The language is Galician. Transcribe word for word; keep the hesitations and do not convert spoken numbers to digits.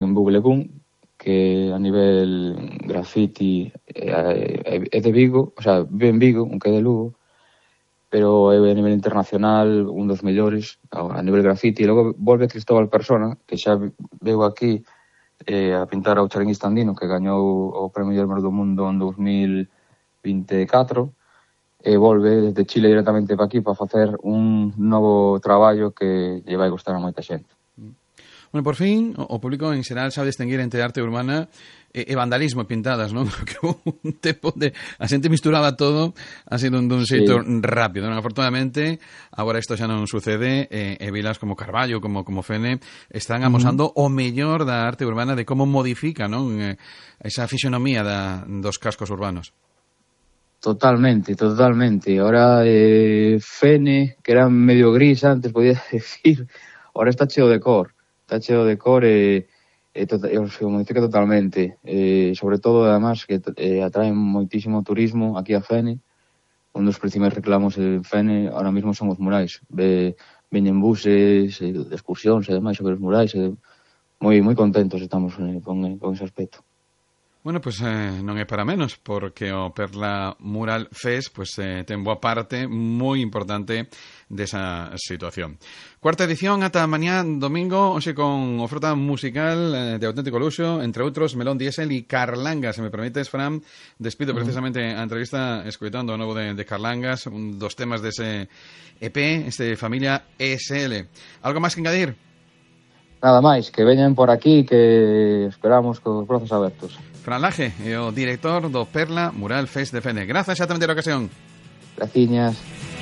en Buglegún, que a nivel graffiti é, é de Vigo, o sea, vive en Vigo, aunque é de Lugo, pero é a nivel internacional un dos mellores a nivel graffiti. E logo volve Cristóbal Persona, que xa veu aquí eh, a pintar ao Charinguista Andino, que gañou o Premio Guillermo do Mundo en dos mil vinte e catro, e volve desde Chile directamente para aquí para facer un novo traballo que lle vai gustar a moita xente. Bueno, por fin, o público en xeral sabe distinguir entre arte urbana e, e vandalismo e pintadas, non? Porque un tempo de a xente misturaba todo así dun, dun xeito sí. rápido, non? Afortunadamente, agora isto xa non sucede e, e vilas como Carballo, como como Fene, están amosando uh-huh. o mellor da arte urbana de como modifica, non? Esa fisionomía da, dos cascos urbanos. Totalmente, totalmente. Ahora eh, Fene, que era medio gris antes, podía decir, ahora está cheo de cor. Está cheo de cor e, e, tota, e se modifica totalmente. E, sobre todo, además, que eh, atraen moitísimo turismo aquí a Fene. Un dos principais reclamos en Fene ahora mismo son os murais. Ve, veñen buses, e, de excursións e demais sobre os murais. E, moi, moi contentos estamos eh, con, con ese aspecto. Bueno, pois pues, eh, non é para menos, porque o Perla Mural Fest pues, eh, ten boa parte moi importante desa situación. Cuarta edición ata mañá domingo, hoxe con oferta musical eh, de auténtico luxo, entre outros Melón Diesel e Carlangas. Se me permites, Fran, despido precisamente a entrevista escoitando o novo de, de Carlangas, un dos temas dese E P, este Familia E S L. Algo máis que engadir? Nada máis, que veñan por aquí, que esperamos cos brazos abertos. Fran Laje, é o director do Perla Mural Fest de Fene. Grazas xa tamén ter ocasión. Graciñas.